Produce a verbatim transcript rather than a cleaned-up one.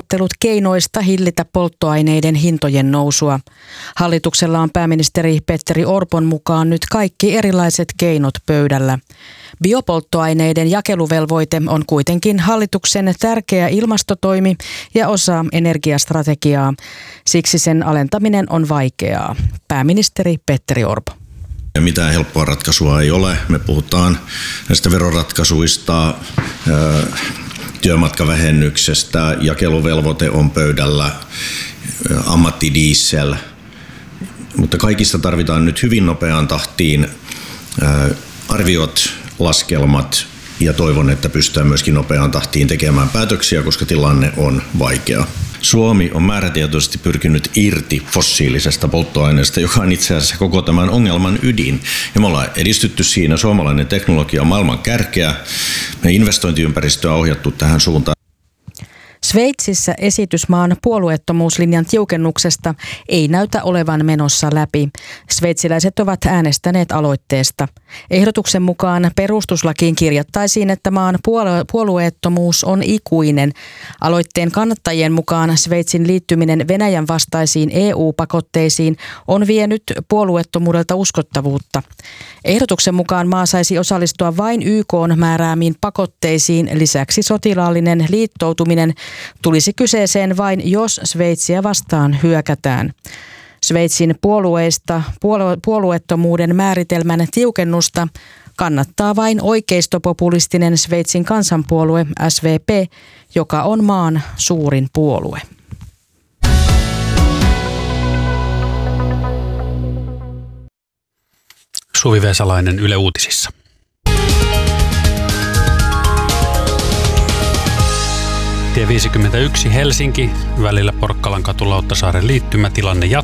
neuvottelut keinoista hillitä polttoaineiden hintojen nousua. Hallituksella on pääministeri Petteri Orpon mukaan nyt kaikki erilaiset keinot pöydällä. Biopolttoaineiden jakeluvelvoite on kuitenkin hallituksen tärkeä ilmastotoimi ja osa energiastrategiaa. Siksi sen alentaminen on vaikeaa. Pääministeri Petteri Orpo. Mitään helppoa ratkaisua ei ole. Me puhutaan näistä veroratkaisuista, työmatkavähennyksestä, jakeluvelvoite on pöydällä, ammattidiesel. Mutta kaikista tarvitaan nyt hyvin nopeaan tahtiin arviot, laskelmat ja toivon, että pystytään myöskin nopeaan tahtiin tekemään päätöksiä, koska tilanne on vaikea. Suomi on määrätietoisesti pyrkinyt irti fossiilisesta polttoaineesta, joka on itse asiassa koko tämän ongelman ydin. Ja me ollaan edistytty siinä. Suomalainen teknologia on maailman kärkeä. Me investointiympäristöä on ohjattu tähän suuntaan. Sveitsissä esitys maan puolueettomuuslinjan tiukennuksesta ei näytä olevan menossa läpi. Sveitsiläiset ovat äänestäneet aloitteesta. Ehdotuksen mukaan perustuslakiin kirjattaisiin, että maan puolue- puolueettomuus on ikuinen. Aloitteen kannattajien mukaan Sveitsin liittyminen Venäjän vastaisiin E U-pakotteisiin on vienyt puolueettomuudelta uskottavuutta. Ehdotuksen mukaan maa saisi osallistua vain Y K:n määräämiin pakotteisiin. Lisäksi sotilaallinen liittoutuminen tulisi kyseeseen vain, jos Sveitsiä vastaan hyökätään. Sveitsin puolueista puolue- puolueettomuuden määritelmän tiukennusta kannattaa vain oikeistopopulistinen Sveitsin kansanpuolue S V P, joka on maan suurin puolue. Suvi Vesalainen Yle Uutisissa. Tie viisikymmentäyksi Helsinki välillä Porkkalan katu Lauttasaaren liittymätilanne jatkuu.